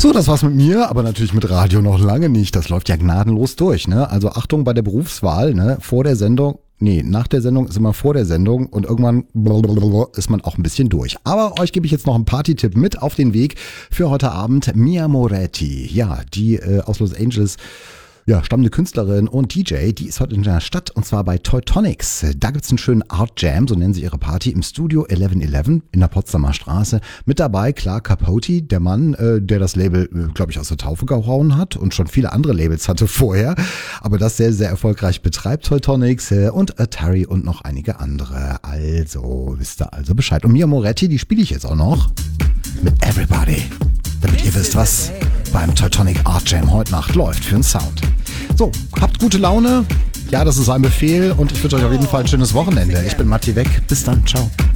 So, das war's mit mir, aber natürlich mit Radio noch lange nicht. Das läuft ja gnadenlos durch, ne? Also Achtung bei der Berufswahl, ne? Nach der Sendung ist immer vor der Sendung und irgendwann ist man auch ein bisschen durch. Aber euch gebe ich jetzt noch einen Party-Tipp mit auf den Weg für heute Abend. Mia Moretti, ja, die aus Los Angeles, ja, stammende Künstlerin und DJ, die ist heute in der Stadt und zwar bei Teutonics. Da gibt's einen schönen Art Jam, so nennen sie ihre Party, im Studio 1111 in der Potsdamer Straße. Mit dabei Clark Capote, der Mann, der das Label, glaube ich, aus der Taufe gehauen hat und schon viele andere Labels hatte vorher, aber das sehr, sehr erfolgreich betreibt, Teutonics und Atari und noch einige andere. Also, wisst ihr also Bescheid. Und Mia Moretti, die spiele ich jetzt auch noch mit Everybody, damit ihr wisst, was beim Teutonic Art Jam heute Nacht läuft für einen Sound. So, habt gute Laune. Ja, das ist ein Befehl und ich wünsche euch auf jeden Fall ein schönes Wochenende. Ich bin Matti Weg. Bis dann. Ciao.